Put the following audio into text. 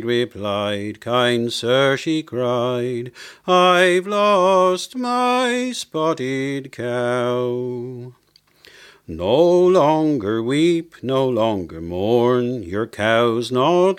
replied, kind sir, she cried, I've lost my spotted cow. No longer weep, no longer mourn, your cow's not